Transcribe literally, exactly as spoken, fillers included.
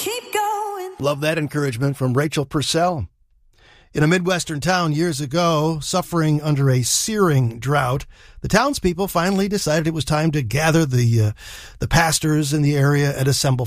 keep going. Love that encouragement from Rachel Purcell. In a Midwestern town years ago, suffering under a searing drought, the townspeople finally decided it was time to gather the uh, the pastors in the area and assemble